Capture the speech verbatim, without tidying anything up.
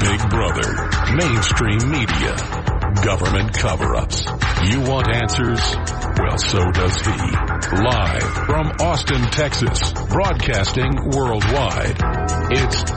Big Brother, mainstream media, government cover-ups. You want answers? Well, so does he. Live from Austin, Texas, broadcasting worldwide. It's